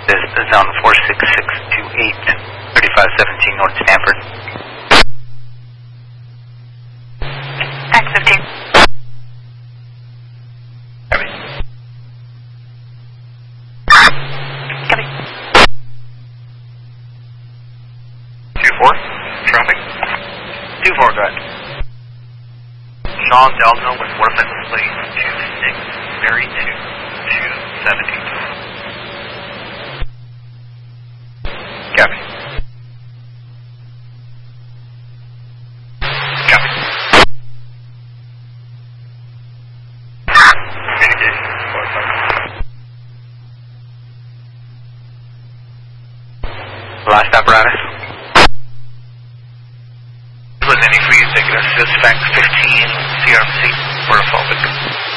This is zone 46628, 3517 North Stanford. X15. Copy. Copy. 2-4, traffic. 2-4, go ahead. Sean Delta with Warfit Place 26, Mary 2, 270. Copy. Copy. Communication. Last apparatus. Was any for you, take it as Fax 15 CRC for a focus.